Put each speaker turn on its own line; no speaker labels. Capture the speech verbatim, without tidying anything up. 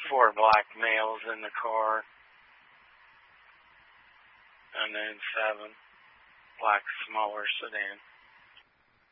four black males in the car. And then seven black smaller sedan.